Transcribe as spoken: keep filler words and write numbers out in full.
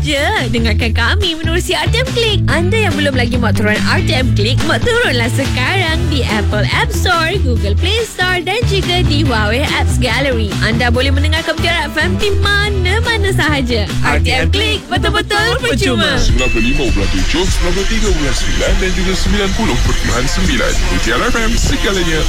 je. Dengarkan kami menerusi R T M Click. Anda yang belum lagi muat turun R T M Click, muat turunlah sekarang di Apple App Store, Google Play Store dan juga di Huawei Apps Gallery. Anda boleh mendengarkan Mutiara F M di mana-mana sahaja. R T M Click, betul-betul percuma. sembilan puluh lima perpuluhan tujuh, sembilan puluh tiga perpuluhan sembilan dan juga sembilan puluh perpuluhan sembilan. Mutiara F M, segalanya